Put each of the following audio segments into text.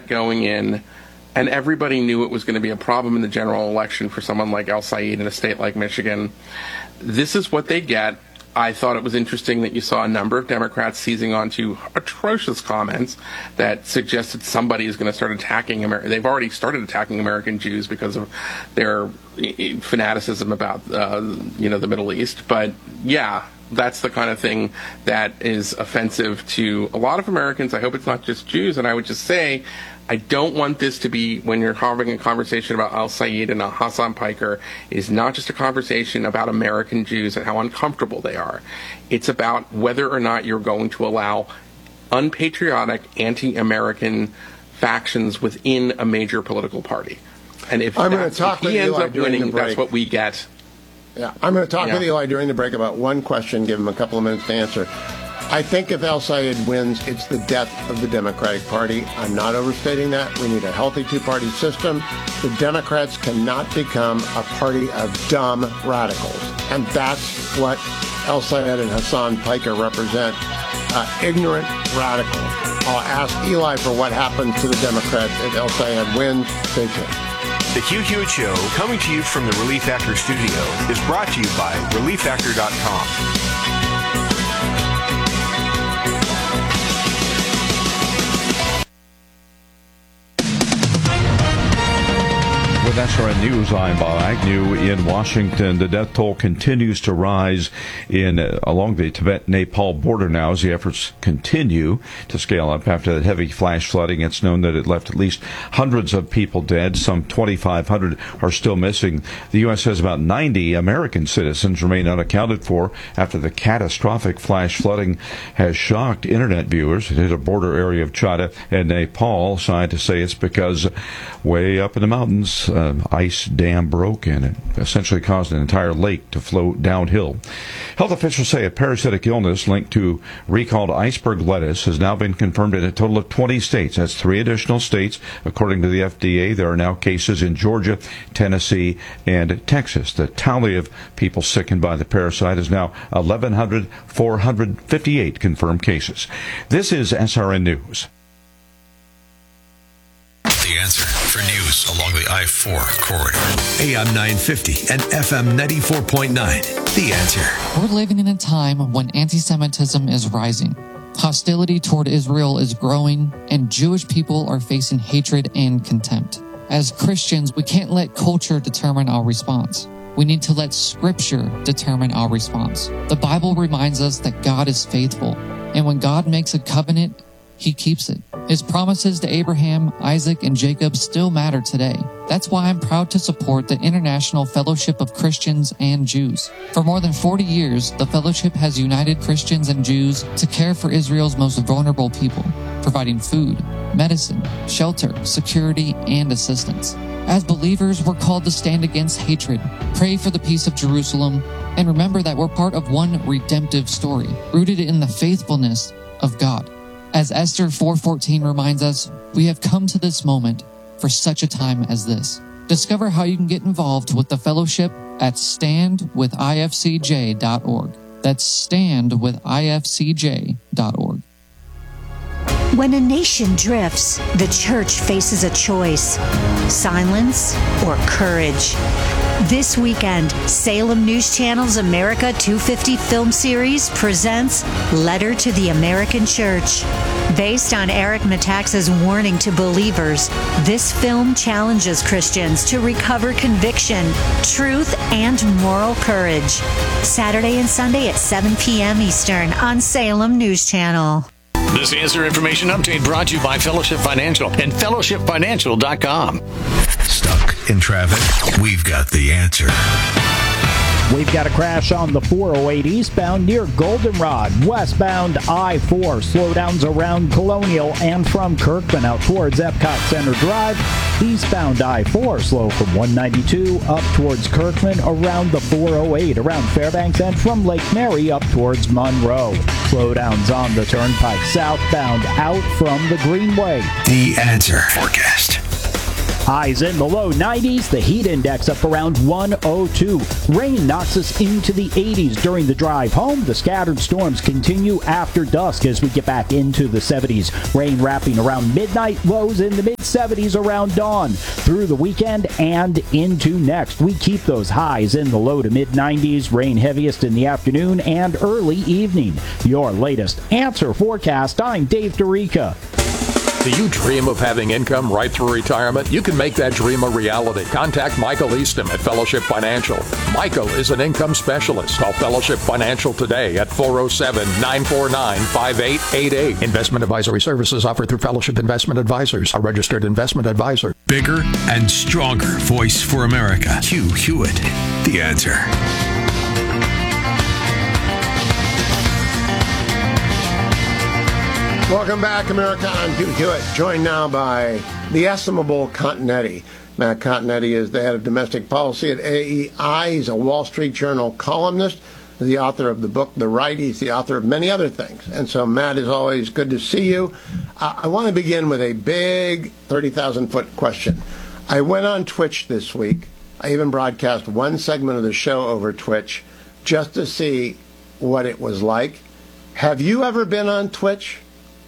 that going in, and everybody knew it was going to be a problem in the general election for someone like El Said in a state like Michigan. This is what they get. I thought it was interesting that you saw a number of Democrats seizing onto atrocious comments that suggested somebody is going to start attacking They've already started attacking American Jews because of their fanaticism about, the Middle East. But yeah, that's the kind of thing that is offensive to a lot of Americans. I hope it's not just Jews. And I would just say, I don't want this to be, when you're having a conversation about Al Said and Hassan Piker, is not just a conversation about American Jews and how uncomfortable they are. It's about whether or not you're going to allow unpatriotic, anti-American factions within a major political party. And if he ends up winning, that's what we get. Yeah, I'm going to talk with Eli during the break about one question, give him a couple of minutes to answer. I think if El Said wins, it's the death of the Democratic Party. I'm not overstating that. We need a healthy two-party system. The Democrats cannot become a party of dumb radicals. And that's what El Said and Hassan Piker represent, ignorant radicals. I'll ask Eli for what happens to the Democrats if El Said wins. Stay tuned. The Hugh Hewitt Show, coming to you from the Relief Factor studio, is brought to you by ReliefFactor.com. With SRN News, I'm Bob Agnew in Washington. The death toll continues to rise along the Tibet-Nepal border now as the efforts continue to scale up after that heavy flash flooding. It's known that it left at least hundreds of people dead. Some 2,500 are still missing. The U.S. says about 90 American citizens remain unaccounted for after the catastrophic flash flooding has shocked Internet viewers. It hit a border area of China and Nepal. Scientists say it's because way up in the mountains, ice dam broke and it essentially caused an entire lake to flow downhill. Health officials say a parasitic illness linked to recalled iceberg lettuce has now been confirmed in a total of 20 states. That's 3 additional states. According to the FDA, there are now cases in Georgia, Tennessee, and Texas. The tally of people sickened by the parasite is now 1,458 confirmed cases. This is SRN News. The Answer for news along the I-4 corridor. AM 950 and FM 94.9. The Answer. We're living in a time when anti-Semitism is rising. Hostility toward Israel is growing, and Jewish people are facing hatred and contempt. As Christians, we can't let culture determine our response. We need to let Scripture determine our response. The Bible reminds us that God is faithful, and when God makes a covenant, He keeps it. His promises to Abraham, Isaac, and Jacob still matter today. That's why I'm proud to support the International Fellowship of Christians and Jews. For more than 40 years, the fellowship has united Christians and Jews to care for Israel's most vulnerable people, providing food, medicine, shelter, security, and assistance. As believers, we're called to stand against hatred, pray for the peace of Jerusalem, and remember that we're part of one redemptive story, rooted in the faithfulness of God. As Esther 4:14 reminds us, we have come to this moment for such a time as this. Discover how you can get involved with the fellowship at standwithifcj.org. That's standwithifcj.org. When a nation drifts, the church faces a choice: silence or courage. This weekend, Salem News Channel's America 250 film series presents Letter to the American Church. Based on Eric Metaxas' warning to believers, this film challenges Christians to recover conviction, truth, and moral courage. Saturday and Sunday at 7 p.m. Eastern on Salem News Channel. This Answer Information Update brought to you by Fellowship Financial and fellowshipfinancial.com. Stuck in traffic? We've got the answer. We've got a crash on the 408 eastbound near Goldenrod. Westbound I-4. Slowdowns around Colonial and from Kirkman out towards Epcot Center Drive. Eastbound I-4. Slow from 192 up towards Kirkman around the 408. Around Fairbanks and from Lake Mary up towards Monroe. Slowdowns on the Turnpike southbound out from the Greenway. The Answer forecast. Highs in the low 90s, the heat index up around 102. Rain knocks us into the 80s during the drive home. The scattered storms continue after dusk as we get back into the 70s. Rain wrapping around midnight, lows in the mid-70s around dawn. Through the weekend and into next, we keep those highs in the low to mid-90s, rain heaviest in the afternoon and early evening. Your latest Answer Forecast, I'm Dave DeRica. Do you dream of having income right through retirement? You can make that dream a reality. Contact Michael Easton at Fellowship Financial. Michael is an income specialist. Call Fellowship Financial today at 407-949-5888. Investment advisory services offered through Fellowship Investment Advisors, a registered investment advisor. Bigger and stronger voice for America. Hugh Hewitt, The Answer. Welcome back, America. I'm Hugh Hewitt, joined now by the estimable Continetti. Matt Continetti is the head of domestic policy at AEI. He's a Wall Street Journal columnist, the author of the book The Right. He's the author of many other things. And so, Matt, is always good to see you. I want to begin with a big 30,000-foot question. I went on Twitch this week. I even broadcast one segment of the show over Twitch just to see what it was like. Have you ever been on Twitch?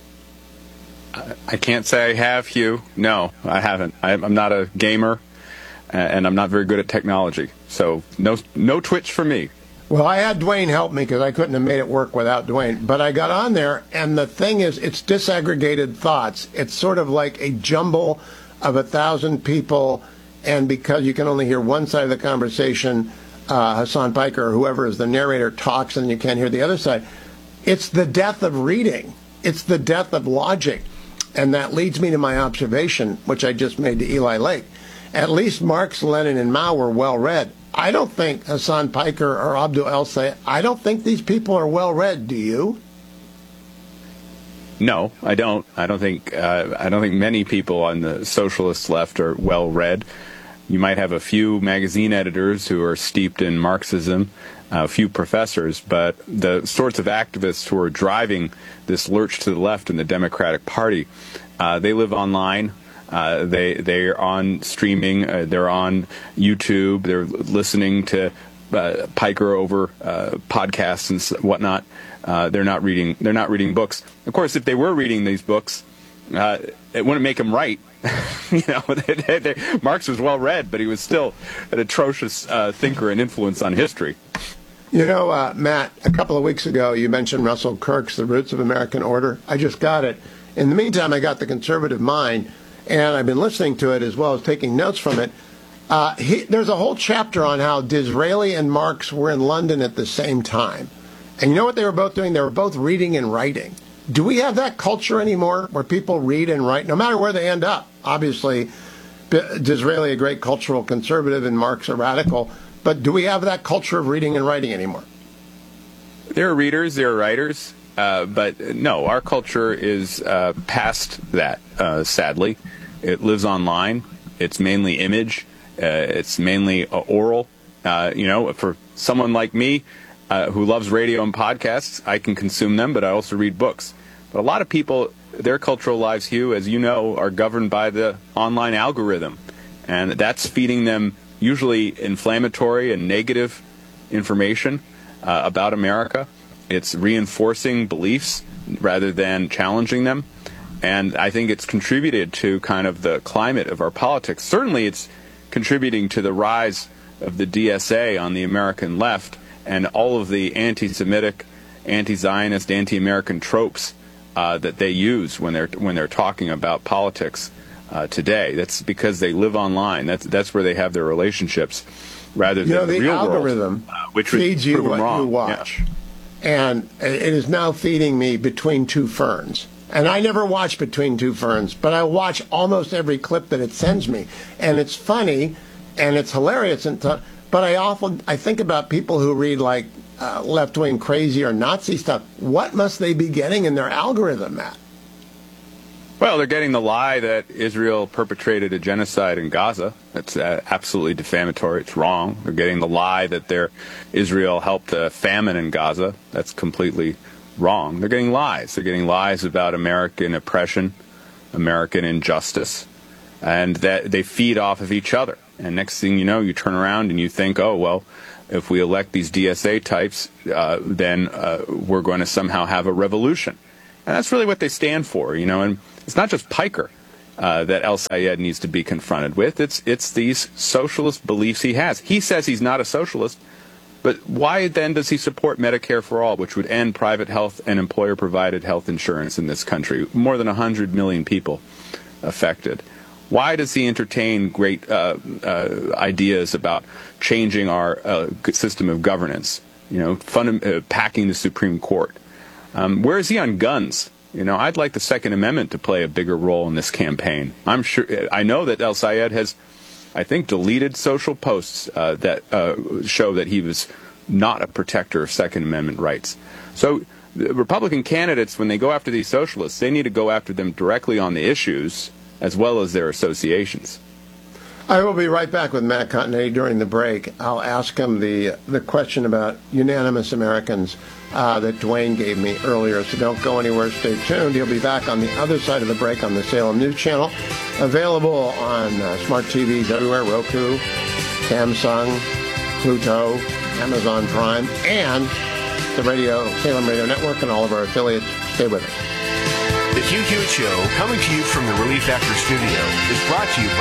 I can't say I have, Hugh. No, I haven't. I'm not a gamer, and I'm not very good at technology. So no Twitch for me. Well, I had Dwayne help me because I couldn't have made it work without Dwayne. But I got on there, and the thing is, it's disaggregated thoughts. It's sort of like a jumble of 1,000 people, and because you can only hear one side of the conversation, Hassan Piker or whoever is the narrator talks, and you can't hear the other side. It's the death of reading. It's the death of logic. And that leads me to my observation, which I just made to Eli Lake. At least Marx, Lenin, and Mao were well-read. I don't think Hassan Piker or Abdul El-Sayed, I don't think these people are well-read. Do you? No, I don't. I don't think many people on the socialist left are well-read. You might have a few magazine editors who are steeped in Marxism, a few professors, but the sorts of activists who are driving this lurch to the left in the Democratic Party, they live online. They're on streaming. They're on YouTube. They're listening to Piker over podcasts and whatnot. They're not reading books. Of course, if they were reading these books, it wouldn't make them right. Marx was well read, but he was still an atrocious thinker and influence on history. You know, Matt, a couple of weeks ago, you mentioned Russell Kirk's The Roots of American Order. I just got it. In the meantime, I got The Conservative Mind, and I've been listening to it as well as taking notes from it. There's a whole chapter on how Disraeli and Marx were in London at the same time. And you know what they were both doing? They were both reading and writing. Do we have that culture anymore where people read and write, no matter where they end up? Obviously, Disraeli, a great cultural conservative, and Marx, a radical. But do we have that culture of reading and writing anymore? There are readers, there are writers, but no, our culture is past that, sadly. It lives online. It's mainly image. It's mainly oral. For someone like me who loves radio and podcasts, I can consume them, but I also read books. But a lot of people, their cultural lives, Hugh, as you know, are governed by the online algorithm. And that's feeding them usually inflammatory and negative information about America. It's reinforcing beliefs rather than challenging them. And I think it's contributed to kind of the climate of our politics. Certainly it's contributing to the rise of the DSA on the American left and all of the anti-Semitic, anti-Zionist, anti-American tropes that they use when they're talking about politics today. That's because they live online. That's where they have their relationships, rather than the real algorithm world, which feeds you what wrong. you watch. Yeah. And it is now feeding me Between Two Ferns. And I never watch Between Two Ferns, but I watch almost every clip that it sends me. And it's funny, and it's hilarious. But I think about people who read like left-wing crazy or Nazi stuff. What must they be getting in their algorithm, Matt? Well, they're getting the lie that Israel perpetrated a genocide in Gaza. That's absolutely defamatory. It's wrong. They're getting the lie that Israel helped a famine in Gaza. That's completely wrong. They're getting lies. They're getting lies about American oppression, American injustice. and that they feed off of each other. And next thing you know, you turn around and you think, oh, well, if we elect these DSA types, then we're going to somehow have a revolution. And that's really what they stand for, and it's not just Piker that El-Sayed needs to be confronted with. It's these socialist beliefs he has. He says he's not a socialist, but why then does he support Medicare for All, which would end private health and employer-provided health insurance in this country? More than 100 million people affected. Why does he entertain great ideas about changing our system of governance, packing the Supreme Court? Where is he on guns? I'd like the Second Amendment to play a bigger role in this campaign. I know that El-Sayed has, I think, deleted social posts that show that he was not a protector of Second Amendment rights. So the Republican candidates, when they go after these socialists, they need to go after them directly on the issues as well as their associations. I will be right back with Matt Continetti during the break. I'll ask him the question about unanimous Americans that Dwayne gave me earlier, so don't go anywhere. Stay tuned. He'll be back on the other side of the break on the Salem News Channel, available on smart TVs everywhere, Roku, Samsung, Pluto, Amazon Prime, and the Salem Radio Network and all of our affiliates. Stay with us. The Hugh Hewitt Show, coming to you from the Relief Factor Studio, is brought to you by